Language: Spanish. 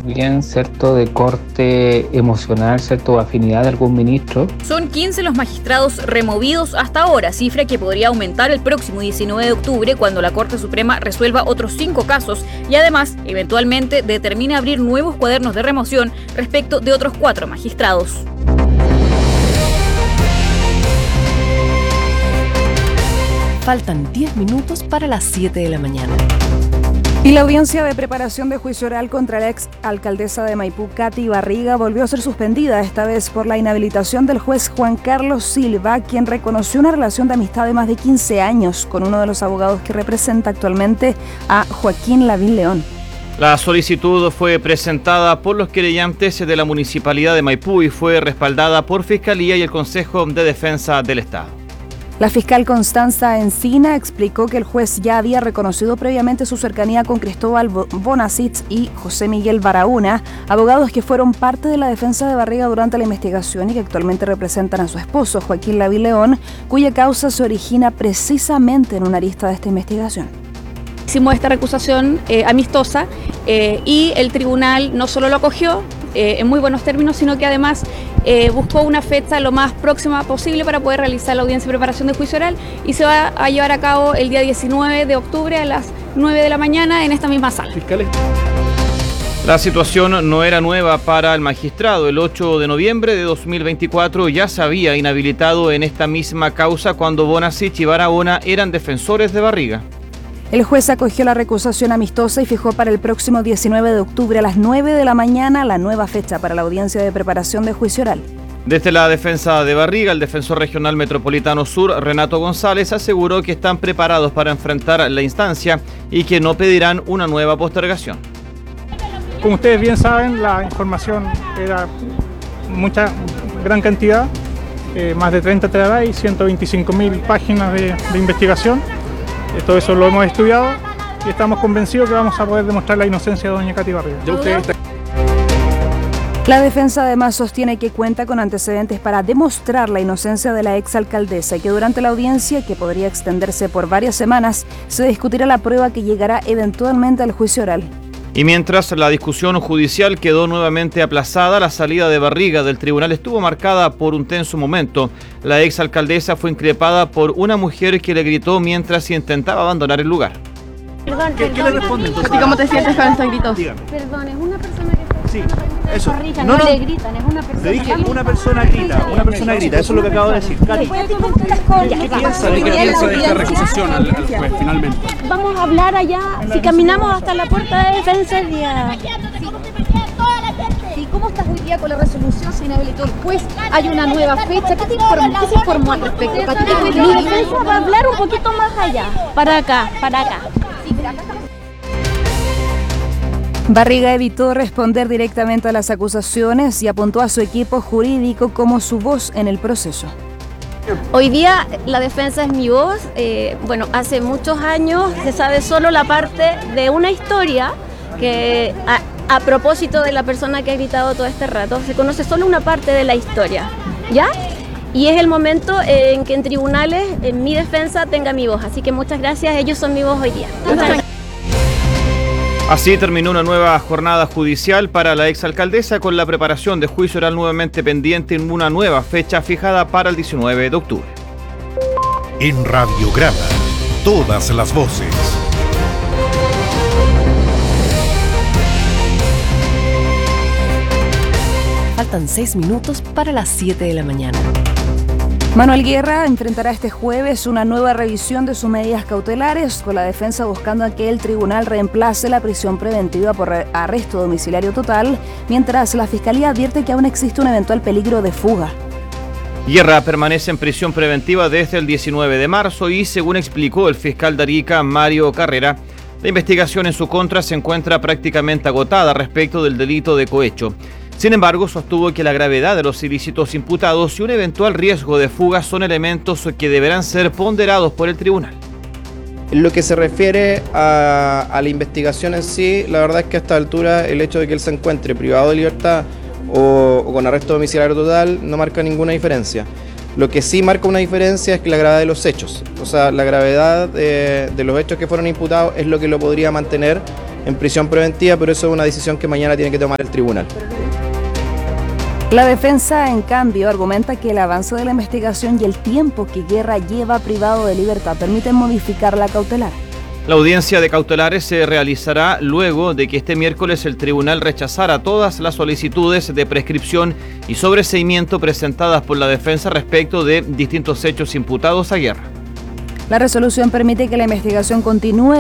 bien, ¿cierto?, de corte emocional, ¿cierto?, o afinidad de algún ministro. Son 15 los magistrados removidos hasta ahora, cifra que podría aumentar el próximo 19 de octubre cuando la Corte Suprema resuelva otros 5 casos y además, eventualmente, determine abrir nuevos cuadernos de remoción respecto de otros 4 magistrados. Faltan 10 minutos para las 7 de la mañana. Y la audiencia de preparación de juicio oral contra la ex alcaldesa de Maipú, Katy Barriga, volvió a ser suspendida, esta vez por la inhabilitación del juez Juan Carlos Silva, quien reconoció una relación de amistad de más de 15 años con uno de los abogados que representa actualmente a Joaquín Lavín León. La solicitud fue presentada por los querellantes de la Municipalidad de Maipú y fue respaldada por Fiscalía y el Consejo de Defensa del Estado. La fiscal Constanza Encina explicó que el juez ya había reconocido previamente su cercanía con Cristóbal Bonasich y José Miguel Barahona, abogados que fueron parte de la defensa de Barriga durante la investigación y que actualmente representan a su esposo, Joaquín Lavín León, cuya causa se origina precisamente en una arista de esta investigación. Hicimos esta recusación amistosa y el tribunal no solo lo acogió en muy buenos términos, sino que además buscó una fecha lo más próxima posible para poder realizar la audiencia de preparación de juicio oral y se va a llevar a cabo el día 19 de octubre a las 9 de la mañana en esta misma sala. Fiscales. La situación no era nueva para el magistrado. El 8 de noviembre de 2024 ya se había inhabilitado en esta misma causa cuando Bonasich y Barahona eran defensores de Barriga. El juez acogió la recusación amistosa y fijó para el próximo 19 de octubre a las 9 de la mañana la nueva fecha para la audiencia de preparación de juicio oral. Desde la defensa de Barriga, el defensor regional metropolitano sur, Renato González, aseguró que están preparados para enfrentar la instancia y que no pedirán una nueva postergación. Como ustedes bien saben, la información era gran cantidad, más de 30 terabytes, 125.000 páginas de investigación. Todo eso lo hemos estudiado y estamos convencidos que vamos a poder demostrar la inocencia de doña Katy Barriga. La defensa además sostiene que cuenta con antecedentes para demostrar la inocencia de la exalcaldesa y que durante la audiencia, que podría extenderse por varias semanas, se discutirá la prueba que llegará eventualmente al juicio oral. Y mientras la discusión judicial quedó nuevamente aplazada, la salida de Barriga del tribunal estuvo marcada por un tenso momento. La exalcaldesa fue increpada por una mujer que le gritó mientras intentaba abandonar el lugar. Perdón, ¿Qué le responde entonces? ¿Cómo te sientes con estos gritos? Dígame. Perdón, es una persona que está Sí, una eso. zorrita, No, no no. le gritan, es una persona. Te dije una persona grita, eso es lo que acabo de decir. Katy, ¿qué piensa de esta recusación al juez finalmente? Vamos a hablar allá, si caminamos hasta la puerta de defensa el día. ¿Y cómo estás hoy día con la resolución? Se inhabilitó el juez, hay una nueva fecha. ¿Qué se informó al respecto, Katy? Mi defensa va a hablar un poquito más allá, para acá. Barriga evitó responder directamente a las acusaciones y apuntó a su equipo jurídico como su voz en el proceso. Hoy día la defensa es mi voz. Hace muchos años se sabe solo la parte de una historia que a propósito de la persona que ha gritado todo este rato, se conoce solo una parte de la historia, ¿ya? Y es el momento en que en tribunales, en mi defensa, tenga mi voz. Así que muchas gracias, ellos son mi voz hoy día. Así terminó una nueva jornada judicial para la exalcaldesa con la preparación de juicio oral nuevamente pendiente en una nueva fecha fijada para el 19 de octubre. En Radiograma, todas las voces. Faltan 6 minutos para las 7 de la mañana. Manuel Guerra enfrentará este jueves una nueva revisión de sus medidas cautelares, con la defensa buscando a que el tribunal reemplace la prisión preventiva por arresto domiciliario total, mientras la Fiscalía advierte que aún existe un eventual peligro de fuga. Guerra permanece en prisión preventiva desde el 19 de marzo y, según explicó el fiscal de Arica, Mario Carrera, la investigación en su contra se encuentra prácticamente agotada respecto del delito de cohecho. Sin embargo, sostuvo que la gravedad de los ilícitos imputados y un eventual riesgo de fuga son elementos que deberán ser ponderados por el tribunal. En lo que se refiere a la investigación en sí, la verdad es que a esta altura el hecho de que él se encuentre privado de libertad o con arresto domiciliario total no marca ninguna diferencia. Lo que sí marca una diferencia es que la gravedad de los hechos, o sea, la gravedad de los hechos que fueron imputados es lo que lo podría mantener en prisión preventiva, pero eso es una decisión que mañana tiene que tomar el tribunal. La defensa, en cambio, argumenta que el avance de la investigación y el tiempo que Guerra lleva privado de libertad permiten modificar la cautelar. La audiencia de cautelares se realizará luego de que este miércoles el tribunal rechazara todas las solicitudes de prescripción y sobreseimiento presentadas por la defensa respecto de distintos hechos imputados a Guerra. La resolución permite que la investigación continúe